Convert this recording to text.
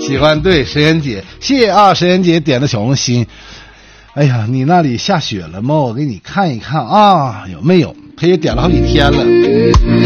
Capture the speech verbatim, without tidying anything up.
喜欢，对，石岩姐，谢谢啊，石岩姐点的小红心。哎呀，你那里下雪了吗？我给你看一看啊，有没有？她也点了好几天了。